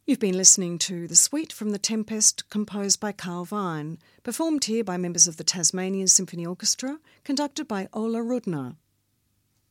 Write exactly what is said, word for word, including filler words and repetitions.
You've been listening to The Suite from The Tempest, composed by Carl Vine, performed here by members of the Tasmanian Symphony Orchestra, conducted by Ola Rudner.